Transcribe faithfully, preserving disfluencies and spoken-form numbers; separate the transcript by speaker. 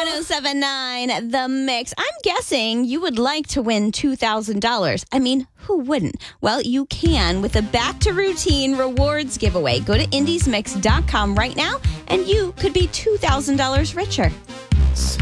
Speaker 1: oh seven point nine The Mix. I'm guessing you would like to win two thousand dollars. I mean, who wouldn't? Well, you can with a Back to Routine rewards giveaway. Go to indies mix dot com right now, and you could be two thousand dollars richer.